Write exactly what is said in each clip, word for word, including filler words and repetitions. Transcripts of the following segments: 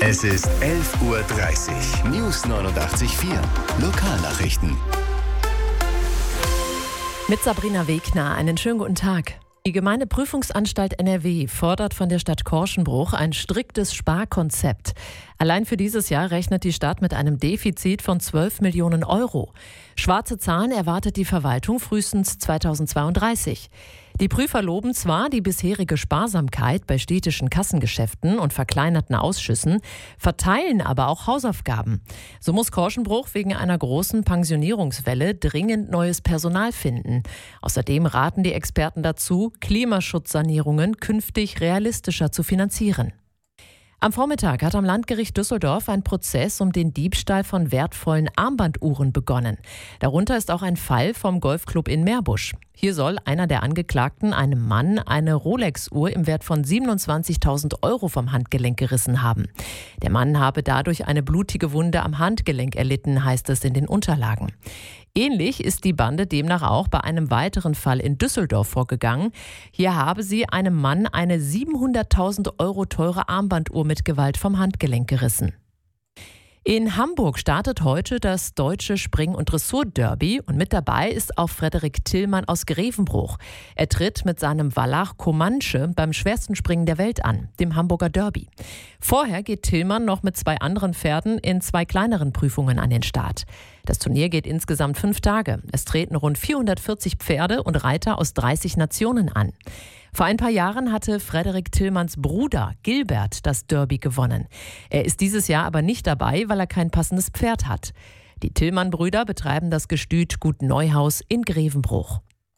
Es ist elf Uhr dreißig. News neunundachtzig Komma vier. Lokalnachrichten. Mit Sabrina Wegner, einen schönen guten Tag. Die Gemeindeprüfungsanstalt N R W fordert von der Stadt Korschenbruch ein striktes Sparkonzept. Allein für dieses Jahr rechnet die Stadt mit einem Defizit von zwölf Millionen Euro. Schwarze Zahlen erwartet die Verwaltung frühestens zweitausendzweiunddreißig. Die Prüfer loben zwar die bisherige Sparsamkeit bei städtischen Kassengeschäften und verkleinerten Ausschüssen, verteilen aber auch Hausaufgaben. So muss Korschenbruch wegen einer großen Pensionierungswelle dringend neues Personal finden. Außerdem raten die Experten dazu, Klimaschutzsanierungen künftig realistischer zu finanzieren. Am Vormittag hat am Landgericht Düsseldorf ein Prozess um den Diebstahl von wertvollen Armbanduhren begonnen. Darunter ist auch ein Fall vom Golfclub in Meerbusch. Hier soll einer der Angeklagten einem Mann eine Rolex-Uhr im Wert von siebenundzwanzigtausend Euro vom Handgelenk gerissen haben. Der Mann habe dadurch eine blutige Wunde am Handgelenk erlitten, heißt es in den Unterlagen. Ähnlich ist die Bande demnach auch bei einem weiteren Fall in Düsseldorf vorgegangen. Hier habe sie einem Mann eine siebenhunderttausend Euro teure Armbanduhr mit Gewalt vom Handgelenk gerissen. In Hamburg startet heute das deutsche Spring- und Dressur-Derby und mit dabei ist auch Frederik Tillmann aus Grevenbruch. Er tritt mit seinem Wallach Comanche beim schwersten Springen der Welt an, dem Hamburger Derby. Vorher geht Tillmann noch mit zwei anderen Pferden in zwei kleineren Prüfungen an den Start. Das Turnier geht insgesamt fünf Tage. Es treten rund vierhundertvierzig Pferde und Reiter aus dreißig Nationen an. Vor ein paar Jahren hatte Frederik Tillmanns Bruder Gilbert das Derby gewonnen. Er ist dieses Jahr aber nicht dabei, weil er kein passendes Pferd hat. Die Tillmann-Brüder betreiben das Gestüt Gut Neuhaus in Grevenbruch.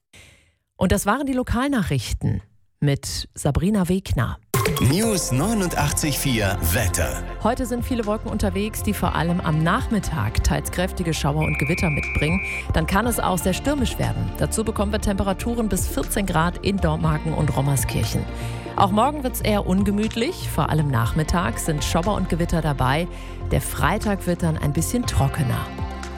Und das waren die Lokalnachrichten mit Sabrina Wegner. News neunundachtzig Komma vier Wetter. Heute sind viele Wolken unterwegs, die vor allem am Nachmittag teils kräftige Schauer und Gewitter mitbringen. Dann kann es auch sehr stürmisch werden. Dazu bekommen wir Temperaturen bis vierzehn Grad in Dormagen und Rommerskirchen. Auch morgen wird es eher ungemütlich. Vor allem nachmittags sind Schauer und Gewitter dabei. Der Freitag wird dann ein bisschen trockener.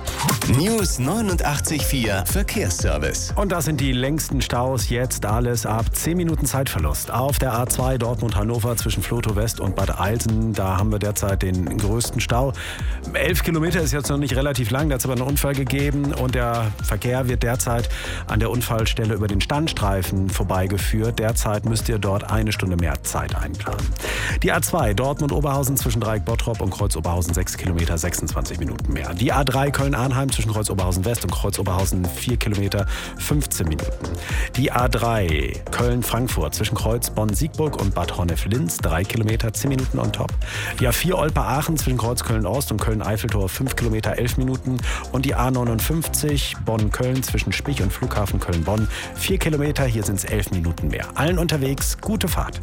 News neunundachtzig Komma vier Verkehrsservice. Und das sind die längsten Staus jetzt alles ab zehn Minuten Zeitverlust. Auf der A zwei Dortmund-Hannover zwischen Flotow West und Bad Eilsen, da haben wir derzeit den größten Stau. Elf Kilometer ist jetzt noch nicht relativ lang, da hat es aber einen Unfall gegeben und der Verkehr wird derzeit an der Unfallstelle über den Standstreifen vorbeigeführt. Derzeit müsst ihr dort eine Stunde mehr Zeit einplanen. Die A zwei Dortmund-Oberhausen zwischen Dreieck-Bottrop und Kreuz-Oberhausen sechs Kilometer, sechsundzwanzig Minuten mehr. Die A drei Köln-Arnheim zwischen Kreuz-Oberhausen West und Kreuz-Oberhausen vier Kilometer, fünfzehn Minuten. Die A drei Köln-Frankfurt zwischen Kreuz-Bonn-Siegburg und Bad Honnef-Linz drei Kilometer, zehn Minuten on top. Die A vier Olpe-Aachen zwischen Kreuz Köln-Ost und Köln-Eiffeltor fünf Kilometer, elf Minuten. Und die A neunundfünfzig Bonn-Köln zwischen Spich und Flughafen Köln-Bonn vier Kilometer, hier sind es elf Minuten mehr. Allen unterwegs, gute Fahrt.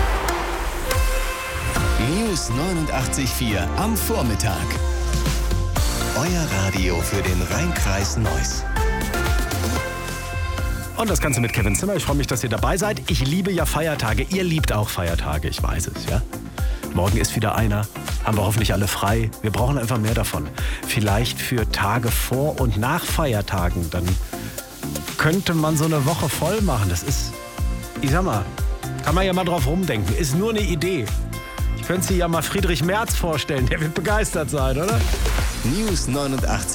News neunundachtzig Komma vier am Vormittag. Euer Radio für den Rhein-Kreis Neuss. Und das Ganze mit Kevin Zimmer. Ich freue mich, dass ihr dabei seid. Ich liebe ja Feiertage. Ihr liebt auch Feiertage, ich weiß es, ja? Morgen ist wieder einer. Haben wir hoffentlich alle frei. Wir brauchen einfach mehr davon. Vielleicht für Tage vor und nach Feiertagen. Dann könnte man so eine Woche voll machen. Das ist, ich sag mal, kann man ja mal drauf rumdenken. Ist nur eine Idee. Ich könnte sie ja mal Friedrich Merz vorstellen. Der wird begeistert sein, oder? News neunundachtzig